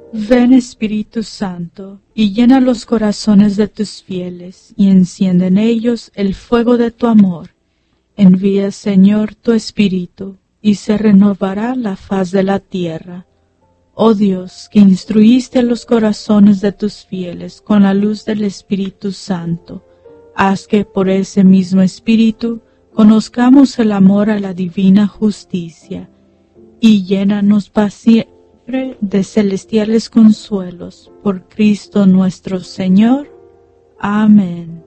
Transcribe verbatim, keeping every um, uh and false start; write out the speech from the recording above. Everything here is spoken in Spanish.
Ven Espíritu Santo, y llena los corazones de tus fieles, y enciende en ellos el fuego de tu amor. Envía, Señor, tu Espíritu, y se renovará la faz de la tierra. Oh Dios, que instruiste los corazones de tus fieles con la luz del Espíritu Santo, haz que por ese mismo Espíritu conozcamos el amor a la divina justicia, y llénanos paciente de celestiales consuelos, por Cristo nuestro Señor. Amén.